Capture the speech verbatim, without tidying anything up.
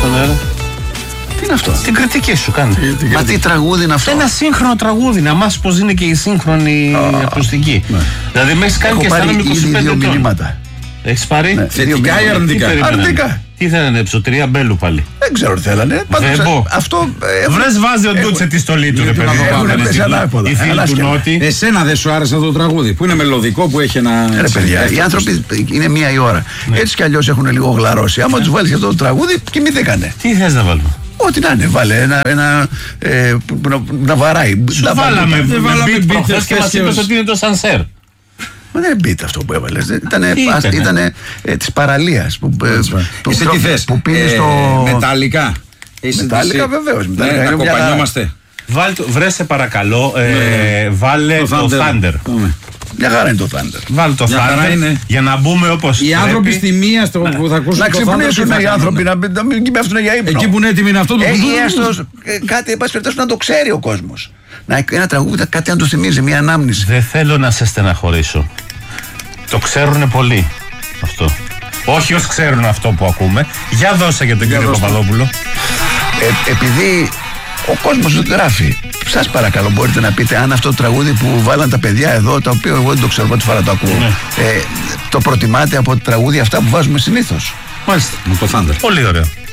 στον αέρα. Τι είναι αυτό? Την κριτική σου κάνει. Τι, Μα τι τραγούδι είναι αυτό? Ένα σύγχρονο τραγούδι. Να μάθεις πως είναι και η σύγχρονη oh, ακουστική. Ναι. Δηλαδή με έχεις κάνει και αισθάνομαι είκοσι πέντε ετών. Μηνύματα. Έχεις πάρει? Ναι. Θετικά ή αρνητικά? Αρνητικά. Τι θέλανε, ψωτρία μπέλου πάλι? Δεν ξέρω τι θέλανε. Αυτό. Βρες βάζει ο Ντούτσε τη στολή του. Η φίλη του Νότι. Εσένα δεν σου άρεσε αυτό το τραγούδι που είναι μελωδικό, που έχει ένα. Ρε παιδιά, οι άνθρωποι είναι μία η ώρα. Έτσι κι αλλιώς έχουν λίγο γλαρώσει. Άμα τους βάλεις αυτό το τραγούδι, κοιμηθήκανε. Τι θες να βάλουμε? Ό,τι να είναι, βάλε ένα, ένα ε, να, να βαράει. Σου βάλαμε, δεν βάλαμε προχθές και μας είπες ότι είναι το Σανσέρ. Μα δεν είναι beat αυτό που έβαλες. Ήταν ε, της παραλίας. Που, που, Είσαι τι θες, που πίνει ε, στο... μεταλλικά. Μεταλλικά βεβαίως. Ναι, να κοπανιόμαστε. Βρε σε παρακαλώ, ε, βάλε το, το Thunder. Μια χαρά είναι το Thunder. Βάλε το Thunder είναι. Για να μπούμε όπως οι πρέπει. άνθρωποι στη μία στο που θα ακούσουν. Να ξυπνήσουν οι άνθρωποι, να μην πέφτουν για ύπνο. Εκεί που είναι έτοιμοι είναι αυτό το που κάτι, εν πάση περιπτώσει, να το ξέρει ο κόσμος. Ένα τραγούδι, κάτι να του θυμίζει, μια ανάμνηση. Δεν θέλω να σε στεναχωρήσω. Το ξέρουν πολύ αυτό. Όχι όσοι ξέρουν αυτό που ακούμε. Για δώσε για τον κύριο Παπαδόπουλο. Ε, επειδή ο κόσμος γράφει, σας παρακαλώ, μπορείτε να πείτε αν αυτό το τραγούδι που βάλαν τα παιδιά εδώ, το οποίο εγώ δεν το ξέρω, πρώτη φορά το ακούω, ναι. ε, το προτιμάτε από τραγούδια αυτά που βάζουμε συνήθως? Μάλιστα. Με το Thunder. Πολύ ωραίο.